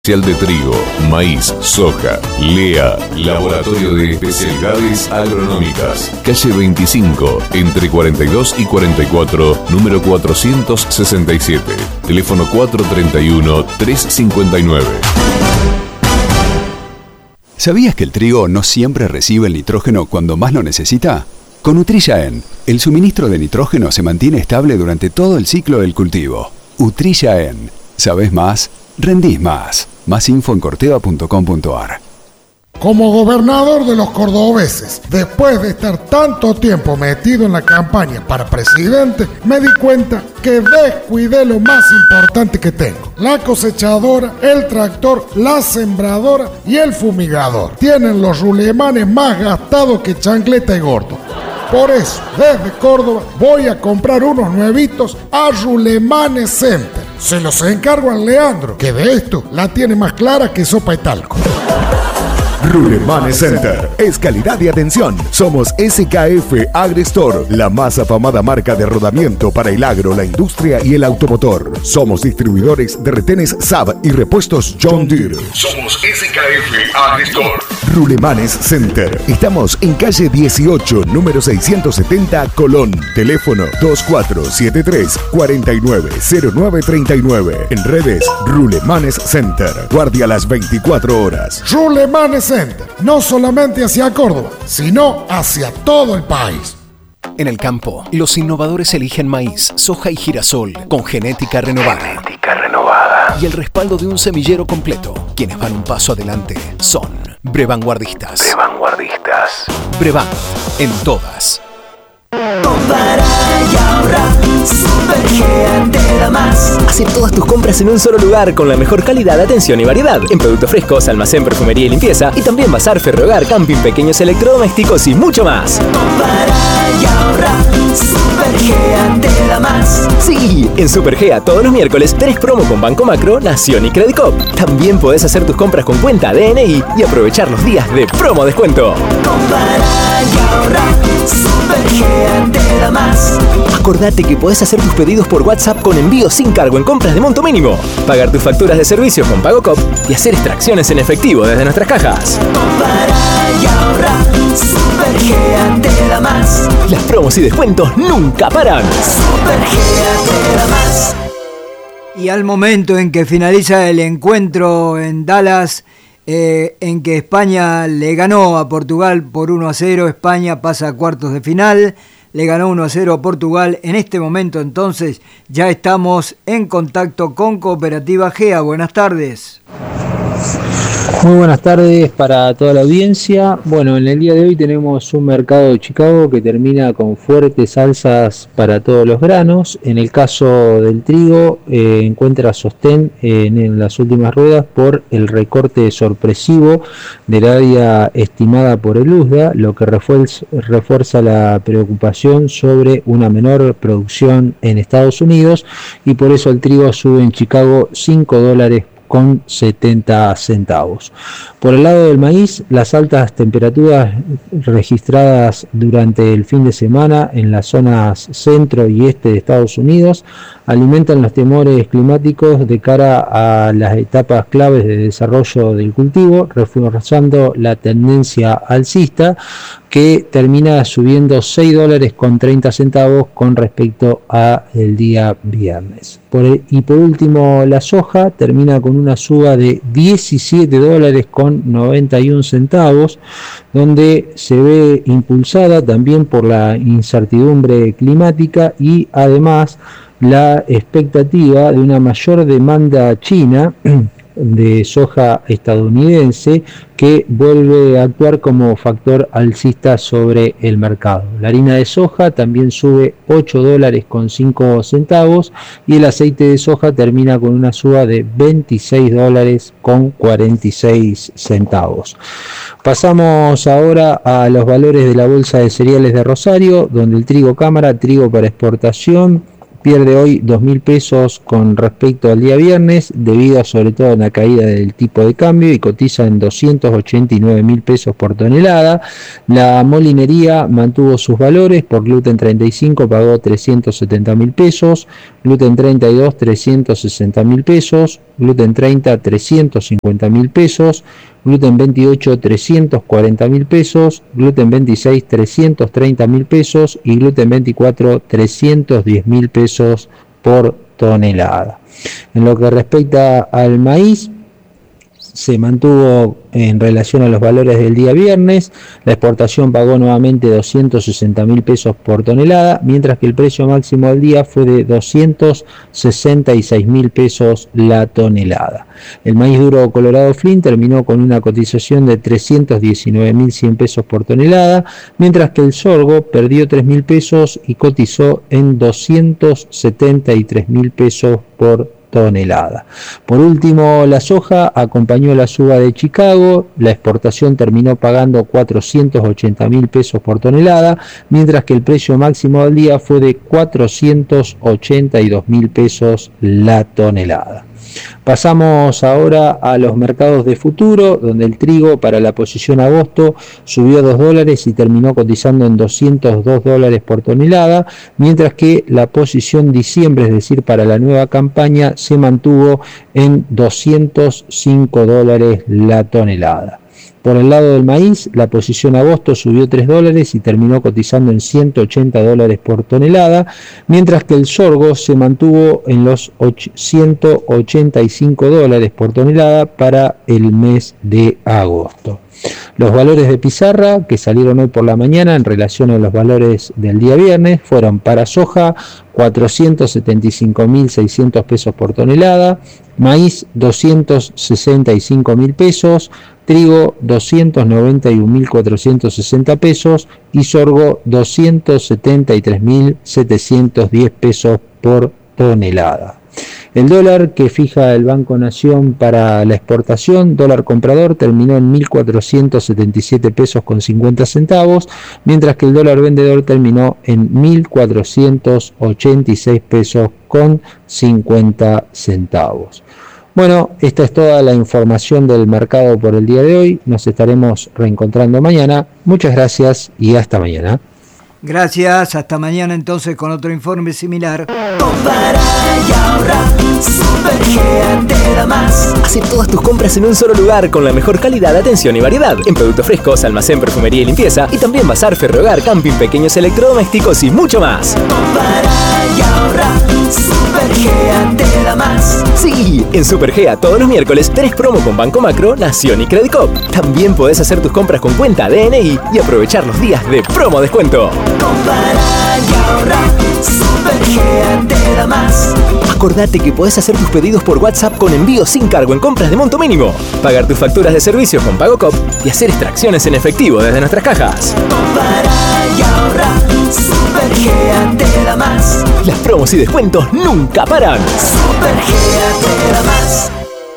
De trigo, maíz, soja, LEA, Laboratorio de Especialidades Agronómicas, calle 25, entre 42 y 44, número 467, teléfono 431-359. ¿Sabías que el trigo no siempre recibe el nitrógeno cuando más lo necesita? Con Utrilla-En, el suministro de nitrógeno se mantiene estable durante todo el ciclo del cultivo. Utrilla-En. ¿Sabés más? Rendís más. Más info en corteva.com.ar. Como gobernador de los cordobeses, después de estar tanto tiempo metido en la campaña para presidente, me di cuenta que descuidé lo más importante que tengo. La cosechadora, el tractor, la sembradora y el fumigador. Tienen los rulemanes más gastados que chancleta y gordo. Por eso, desde Córdoba, voy a comprar unos nuevitos a Rulemanes Center. Se los encargo a Leandro, que de esto la tiene más clara que sopa y talco. Rulemanes Center es calidad y atención. Somos SKF AgriStore, la más afamada marca de rodamiento para el agro, la industria y el automotor. Somos distribuidores de retenes Saab y repuestos John Deere. Somos SKF AgriStore. Rulemanes Center. Estamos en calle 18, número 670, Colón. Teléfono 2473-490939. En redes, Rulemanes Center. Guardia las 24 horas. Rulemanes Center. No solamente hacia Córdoba, sino hacia todo el país. En el campo, los innovadores eligen maíz, soja y girasol con genética renovada. Y el respaldo de un semillero completo. Quienes van un paso adelante son Brevanguardistas. Brevant, en todas. Compara y ahorra, Supergea te da más. Hace todas tus compras en un solo lugar con la mejor calidad, atención y variedad. En productos frescos, almacén, perfumería y limpieza. Y también bazar, ferrohogar, camping, pequeños electrodomésticos y mucho más. Compara y ahorra, Supergea te da más. Sí, en Supergea todos los miércoles tenés promo con Banco Macro, Nación y Credicop. También podés hacer tus compras con cuenta DNI y aprovechar los días de promo descuento. Compara y ahorra, Supergea te da más. Acordate que podés hacer tus pedidos por WhatsApp con envío sin cargo en compras de monto mínimo, pagar tus facturas de servicio con PagoCop y hacer extracciones en efectivo desde nuestras cajas. Compara y ahorra, Supergea te da más. Las promos y descuentos nunca paran. Supergea te da más. Y al momento en que finaliza el encuentro en Dallas, en que España le ganó a Portugal por 1-0, España pasa a cuartos de final, le ganó 1-0 a Portugal. En este momento entonces ya estamos en contacto con Cooperativa GEA. Buenas tardes. Muy buenas tardes para toda la audiencia. Bueno, en el día de hoy tenemos un mercado de Chicago que termina con fuertes alzas para todos los granos. En el caso del trigo, encuentra sostén en las últimas ruedas por el recorte sorpresivo del área estimada por el USDA, lo que refuerza la preocupación sobre una menor producción en Estados Unidos, y por eso el trigo sube en Chicago $5 con 70 centavos. Por el lado del maíz, las altas temperaturas registradas durante el fin de semana en las zonas centro y este de Estados Unidos alimentan los temores climáticos de cara a las etapas claves de desarrollo del cultivo, reforzando la tendencia alcista que termina subiendo $6 con 30 centavos con respecto a el día viernes. Y por último, la soja termina con una suba de $17 con 91 centavos, donde se ve impulsada también por la incertidumbre climática y además la expectativa de una mayor demanda china de soja estadounidense que vuelve a actuar como factor alcista sobre el mercado. La harina de soja también sube $8 con 5 centavos y el aceite de soja termina con una suba de $26 con 46 centavos. Pasamos ahora a los valores de la bolsa de cereales de Rosario, donde el trigo cámara, trigo para exportación, pierde hoy 2.000 pesos con respecto al día viernes, debido sobre todo a una caída del tipo de cambio, y cotiza en 289.000 pesos por tonelada. La molinería mantuvo sus valores, por gluten 35 pagó 370.000 pesos, gluten 32 360.000 pesos, gluten 30 350.000 pesos, gluten 28 340.000 pesos, gluten 26 330.000 pesos y gluten 24 310.000 pesos por tonelada. En lo que respecta al maíz, se mantuvo en relación a los valores del día viernes. La exportación pagó nuevamente 260.000 pesos por tonelada, mientras que el precio máximo del día fue de 266.000 pesos la tonelada. El maíz duro colorado Flint terminó con una cotización de 319.100 pesos por tonelada, mientras que el sorgo perdió 3.000 pesos y cotizó en 273.000 pesos por tonelada. Por último, la soja acompañó la suba de Chicago. La exportación terminó pagando 480.000 pesos por tonelada, mientras que el precio máximo del día fue de 482.000 pesos la tonelada. Pasamos ahora a los mercados de futuro, donde el trigo para la posición agosto subió $2 y terminó cotizando en $202 por tonelada, mientras que la posición diciembre, es decir, para la nueva campaña, se mantuvo en $205 la tonelada. Por el lado del maíz, la posición agosto subió $3 y terminó cotizando en $180 por tonelada, mientras que el sorgo se mantuvo en los $185 por tonelada para el mes de agosto. Los valores de pizarra que salieron hoy por la mañana en relación a los valores del día viernes fueron: para soja 475.600 pesos por tonelada, maíz 265.000 pesos, trigo 291.460 pesos y sorgo 273.710 pesos por tonelada. El dólar que fija el Banco Nación para la exportación, dólar comprador, terminó en 1.477 pesos con 50 centavos, mientras que el dólar vendedor terminó en 1.486 pesos con 50 centavos. Bueno, esta es toda la información del mercado por el día de hoy. Nos estaremos reencontrando mañana. Muchas gracias y hasta mañana. Gracias, hasta mañana entonces con otro informe similar. Compara y ahorra, Super te da más. Hace todas tus compras en un solo lugar con la mejor calidad, atención y variedad. En productos frescos, almacén, perfumería y limpieza. Y también bazar, ferrohogar, camping, pequeños electrodomésticos y mucho más. Compara y ahorra, Super te da más. Sí, en Super Gea todos los miércoles tenés promo con Banco Macro, Nación y Credicop. También podés hacer tus compras con cuenta DNI y aprovechar los días de promo descuento. Compara y ahorra, Super te da más. Acordate que podés hacer tus pedidos por WhatsApp con envío sin cargo en compras de monto mínimo, pagar tus facturas de servicios con PagoCop y hacer extracciones en efectivo desde nuestras cajas. Compara y ahorra, Super te da más. Las promos y descuentos nunca paran. Super te da más.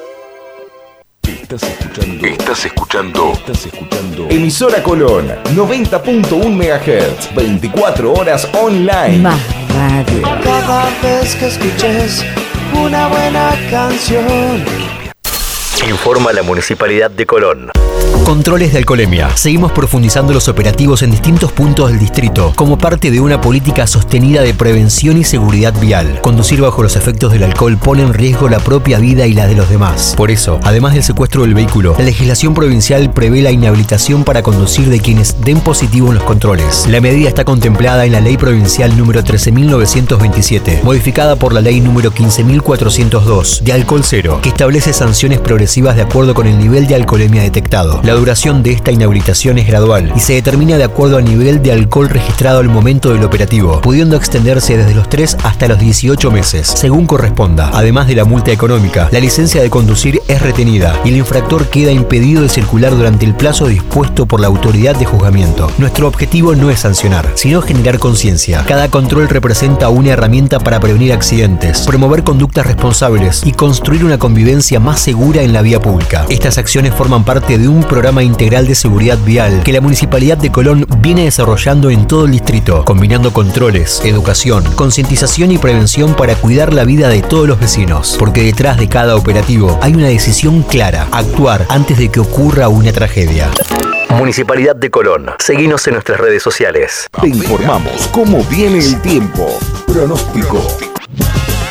Estás escuchando Emisora Colón 90.1 MHz, 24 horas online. Más radio. Cada vez que escuches una buena canción. Informa la Municipalidad de Colón. Controles de alcoholemia. Seguimos profundizando los operativos en distintos puntos del distrito como parte de una política sostenida de prevención y seguridad vial. Conducir bajo los efectos del alcohol pone en riesgo la propia vida y la de los demás. Por eso, además del secuestro del vehículo, la legislación provincial prevé la inhabilitación para conducir de quienes den positivo en los controles. La medida está contemplada en la Ley Provincial número 13.927, modificada por la Ley número 15.402 de Alcohol Cero, que establece sanciones progresivas de acuerdo con el nivel de alcoholemia detectado. La duración de esta inhabilitación es gradual y se determina de acuerdo al nivel de alcohol registrado al momento del operativo, pudiendo extenderse desde los 3 hasta los 18 meses, según corresponda. Además de la multa económica, la licencia de conducir es retenida y el infractor queda impedido de circular durante el plazo dispuesto por la autoridad de juzgamiento. Nuestro objetivo no es sancionar, sino generar conciencia. Cada control representa una herramienta para prevenir accidentes, promover conductas responsables y construir una convivencia más segura en la vía pública. Estas acciones forman parte de un programa integral de seguridad vial que la Municipalidad de Colón viene desarrollando en todo el distrito, combinando controles, educación, concientización y prevención para cuidar la vida de todos los vecinos. Porque detrás de cada operativo hay una decisión clara: actuar antes de que ocurra una tragedia. Municipalidad de Colón. Seguinos en nuestras redes sociales. Te informamos cómo viene el tiempo. Pronóstico.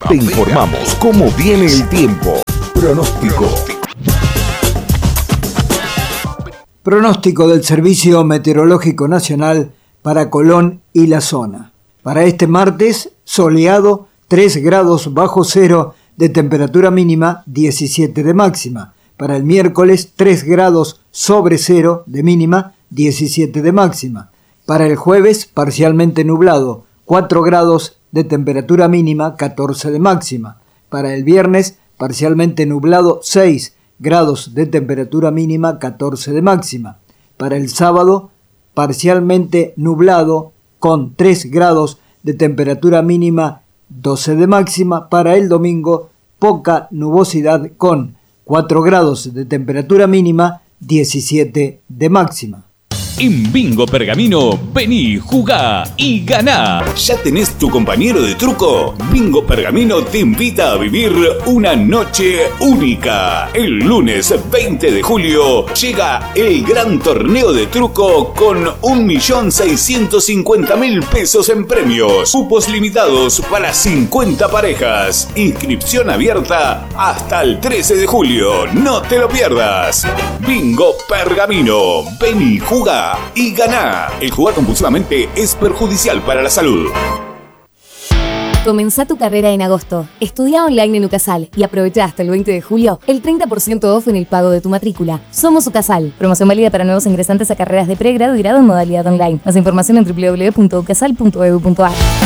Te informamos cómo viene el tiempo. Pronóstico. Pronóstico del Servicio Meteorológico Nacional para Colón y la zona. Para este martes, soleado, 3 grados bajo cero de temperatura mínima, 17 de máxima. Para el miércoles, 3 grados sobre cero de mínima, 17 de máxima. Para el jueves, parcialmente nublado, 4 grados de temperatura mínima, 14 de máxima. Para el viernes, parcialmente nublado, 6 grados de temperatura mínima, 14 de máxima. Para el sábado, parcialmente nublado, con 3 grados de temperatura mínima, 12 de máxima. Para el domingo, poca nubosidad con 4 grados de temperatura mínima, 17 de máxima. En Bingo Pergamino, vení, jugá y ganá. ¿Ya tenés tu compañero de truco? Bingo Pergamino te invita a vivir una noche única. El lunes 20 de julio llega el gran torneo de truco con 1.650.000 pesos en premios. Cupos limitados para 50 parejas. Inscripción abierta hasta el 13 de julio. No te lo pierdas. Bingo Pergamino, vení, jugá y ganá. El jugar compulsivamente es perjudicial para la salud. Comenzá tu carrera en agosto. Estudia online en UCASAL y aprovecha hasta el 20 de julio el 30% off en el pago de tu matrícula. Somos UCASAL. Promoción válida para nuevos ingresantes a carreras de pregrado y grado en modalidad online. Más información en www.ucasal.edu.ar.